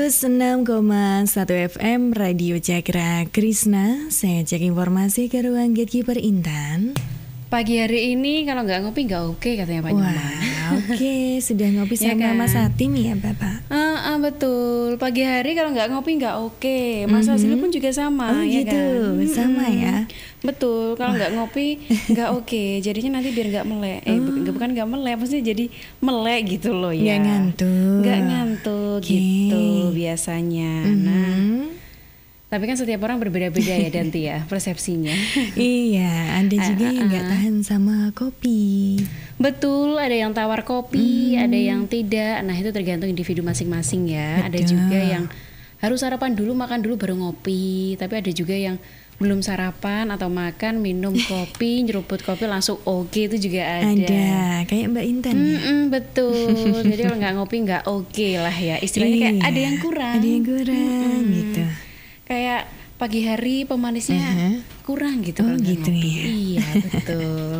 106,1 FM Radio Cakra Krishna. Saya cek informasi ke ruang Gatekeeper Intan. Pagi hari ini kalau nggak ngopi nggak oke katanya Pak Nyoman. Oke, sudah ngopi sama Ya kan? Mas Hatim ya Bapak? Betul. Pagi hari kalau nggak ngopi nggak oke. Mas Hasili pun juga sama, Oh ya gitu, kan? sama ya. Betul. Kalau nggak ngopi nggak oke. Jadinya nanti biar nggak melek. Bukan nggak melek, maksudnya jadi melek gitu loh ya. Nggak ngantuk. Nggak ngantuk Oke. gitu biasanya. Nah, tapi kan setiap orang berbeda-beda ya Danti ya persepsinya. Iya, ada juga yang nggak tahan sama kopi. Betul, ada yang tawar kopi, ada yang tidak. Nah, itu tergantung individu masing-masing ya. Ada Betul. juga yang harus sarapan dulu, makan dulu baru ngopi. Tapi ada juga yang belum sarapan atau makan, minum kopi, nyeruput kopi langsung oke, itu juga ada. Ada, kayak Mbak Intan ya. Betul. Jadi kalau nggak ngopi nggak oke lah ya. Istilahnya kayak Iya, ada yang kurang. Ada yang kurang gitu. Kayak pagi hari pemanisnya kurang gitu. Oh, kalau nggak gitu ngopi. ya. Iya, betul.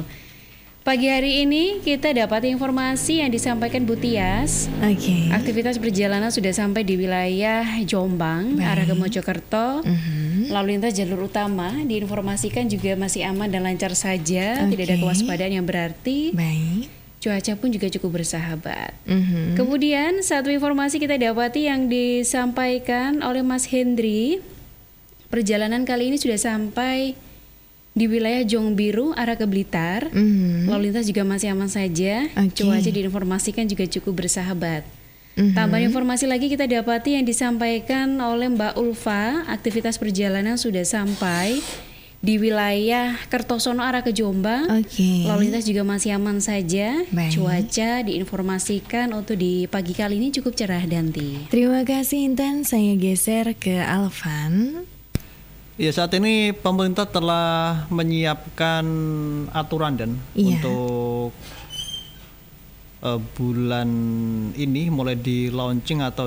Pagi hari ini kita dapat informasi yang disampaikan Bu Tias. Oke. Aktivitas perjalanan sudah sampai di wilayah Jombang, arah ke Mojokerto. Lalu lintas jalur utama diinformasikan juga masih aman dan lancar saja, tidak ada Oke. kewaspadaan yang berarti. Baik. Cuaca pun juga cukup bersahabat. Kemudian satu informasi kita dapati yang disampaikan oleh Mas Hendri. Perjalanan kali ini sudah sampai di wilayah Jongbiru arah ke Blitar. Lalu lintas juga masih aman saja. Oke. Cuaca diinformasikan juga cukup bersahabat. Tambahan informasi lagi kita dapati yang disampaikan oleh Mbak Ulfa, aktivitas perjalanan sudah sampai di wilayah Kertosono arah ke Jombang. Oke. Lalu lintas juga masih aman saja. Baik. Cuaca diinformasikan untuk di pagi kali ini cukup cerah Danti. Terima kasih Intan, saya geser ke Alvan. Ya, saat ini pemerintah telah menyiapkan aturan dan Iya. untuk bulan ini mulai di launching atau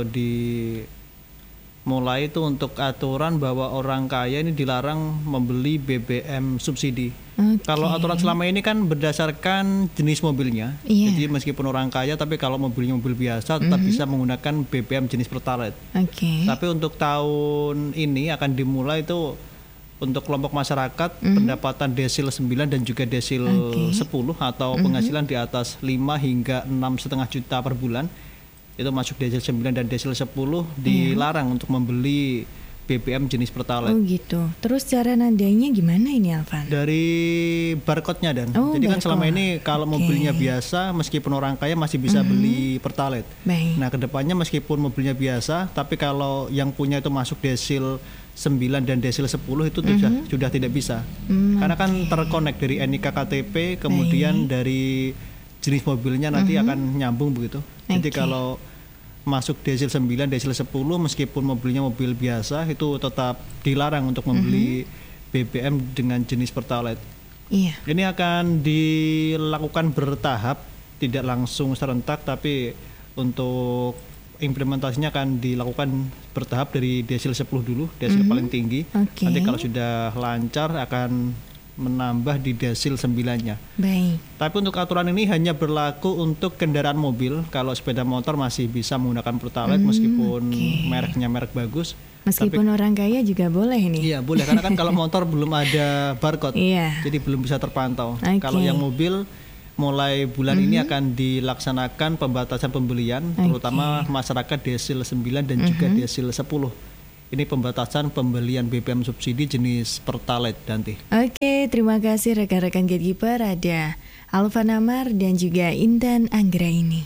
mulai itu untuk aturan bahwa orang kaya ini dilarang membeli BBM subsidi. Oke. Kalau aturan selama ini kan berdasarkan jenis mobilnya. Iya. Jadi meskipun orang kaya tapi kalau mobilnya mobil biasa tetap bisa menggunakan BBM jenis Pertalite. Oke. Tapi untuk tahun ini akan dimulai itu untuk kelompok masyarakat pendapatan desil 9 dan juga desil 10 atau penghasilan di atas 5 hingga 6,5 juta per bulan. Itu masuk desil 9 dan desil 10 dilarang untuk membeli BBM jenis Pertalite. Oh gitu. Terus cara nandainya gimana ini Alvan? Dari barcode-nya dan Oh, jadi kan barcode. selama ini kalau Oke. mobilnya biasa meskipun orang kaya masih bisa beli Pertalite. Baik. Nah, kedepannya meskipun mobilnya biasa, tapi kalau yang punya itu masuk desil 9 dan desil 10 itu sudah tidak bisa. Karena kan terkonek dari NIK KTP, kemudian dari jenis mobilnya nanti akan nyambung begitu. Jadi Oke. kalau masuk desil 9, desil 10 meskipun mobilnya mobil biasa itu tetap dilarang untuk membeli BBM dengan jenis Pertalite. Iya. Ini akan dilakukan bertahap, tidak langsung serentak, tapi untuk implementasinya akan dilakukan bertahap dari desil 10 dulu, desil paling tinggi. Oke. Nanti kalau sudah lancar akan menambah di desil 9-nya. Baik. Tapi untuk aturan ini hanya berlaku untuk kendaraan mobil. Kalau sepeda motor masih bisa menggunakan Pertalite meskipun mereknya merek bagus. Meskipun orang kaya juga boleh ini. Iya boleh, karena kan kalau motor belum ada barcode, Iya. jadi belum bisa terpantau. Oke. Kalau yang mobil mulai bulan ini akan dilaksanakan pembatasan pembelian, terutama masyarakat desil 9 dan juga desil 10. Ini pembatasan pembelian BBM subsidi jenis Pertalite, Danti. Oke, terima kasih rekan-rekan Gatekeeper, ada Alvan Amar dan juga Intan Anggraini.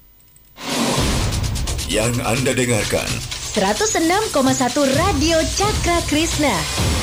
Yang Anda dengarkan 106,1 Radio Cakra Krishna.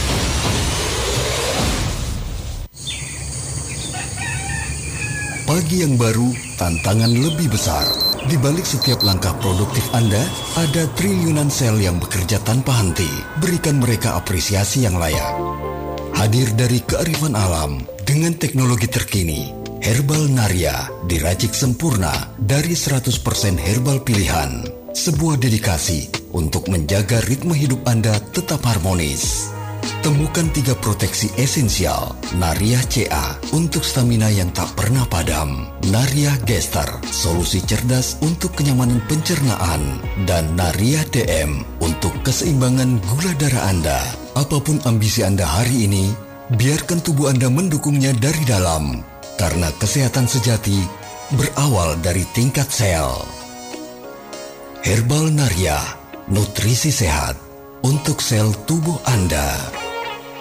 pagi yang baru, tantangan lebih besar. Di balik setiap langkah produktif Anda, ada triliunan sel yang bekerja tanpa henti. Berikan mereka apresiasi yang layak. Hadir dari kearifan alam dengan teknologi terkini, Herbal Naria diracik sempurna dari 100% herbal pilihan. Sebuah dedikasi untuk menjaga ritme hidup Anda tetap harmonis. Temukan 3 proteksi esensial Naria CA untuk stamina yang tak pernah padam, Naria Gester, solusi cerdas untuk kenyamanan pencernaan, dan Naria DM untuk keseimbangan gula darah Anda. Apapun ambisi Anda hari ini, biarkan tubuh Anda mendukungnya dari dalam, karena kesehatan sejati berawal dari tingkat sel. Herbal Naria, nutrisi sehat untuk sel tubuh Anda.